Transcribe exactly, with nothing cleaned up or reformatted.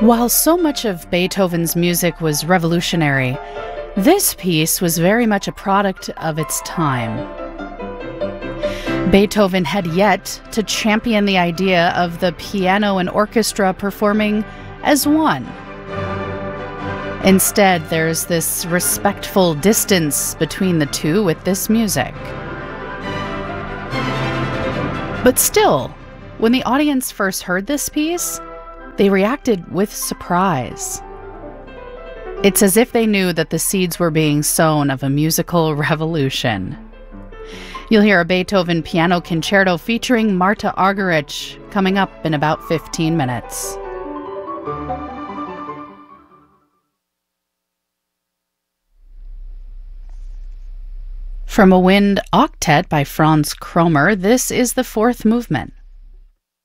While so much of Beethoven's music was revolutionary, this piece was very much a product of its time. Beethoven had yet to champion the idea of the piano and orchestra performing as one. Instead, there's this respectful distance between the two with this music. But still, when the audience first heard this piece, they reacted with surprise. It's as if they knew that the seeds were being sown of a musical revolution. You'll hear a Beethoven piano concerto featuring Marta Argerich coming up in about fifteen minutes. From a Wind Octet by Franz Kromer, this is the fourth movement.